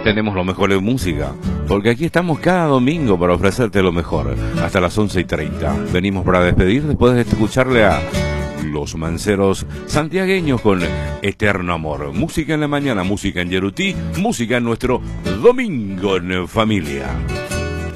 tenemos lo mejor de música, porque aquí estamos cada domingo para ofrecerte lo mejor, hasta las 11:30. Venimos para despedir después de escucharle a Los Manceros Santiagueños con Eterno Amor. Música en la mañana, música en Yerutí, música en nuestro Domingo en Familia.